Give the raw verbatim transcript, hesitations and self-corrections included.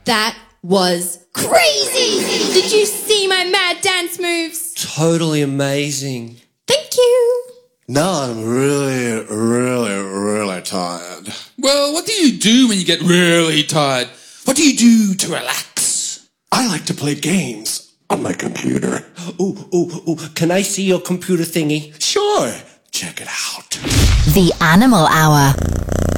That was crazy! Did you see my mad dance moves? Totally amazing. Thank you. Now I'm really, really, really tired. Well, what do you do when you get really tired? What do you do to relax? I like to play games on my computer. Ooh, ooh, ooh. Can I see your computer thingy? Sure. Check it out. The Animal Hour.